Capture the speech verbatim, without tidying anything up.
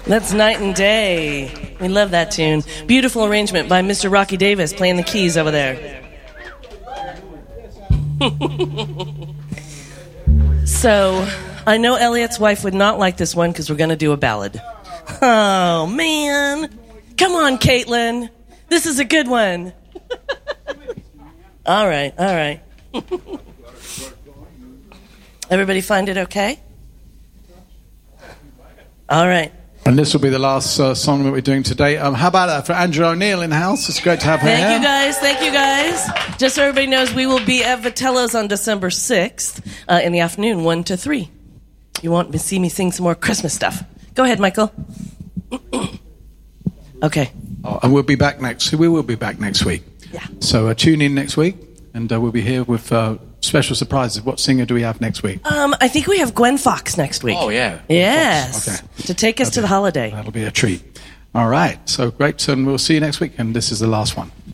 That's Night and Day. We love that tune. Beautiful arrangement by Mister Rocky Davis playing the keys over there. So, I know Elliot's wife would not like this one because we're going to do a ballad. Oh, man. Come on, Caitlin. This is a good one. All right, all right. Everybody find it okay? All right. And this will be the last uh, song that we're doing today. Um, how about that for Andrew O'Neill in the house? It's great to have her Thank here. you, guys. Thank you, guys. Just so everybody knows, we will be at Vitello's on December sixth uh, in the afternoon, one to three. You want to see me sing some more Christmas stuff? Go ahead, Michael. Okay. Oh, and we'll be back next. We will be back next week. Yeah. So uh, tune in next week, and uh, we'll be here with uh, special surprises. What singer do we have next week? Um, I think we have Gwen Fox next week. Oh, yeah. Yes. Okay. To take us That'll to the be, holiday. That'll be a treat. All right. So great. And we'll see you next week. And this is the last one.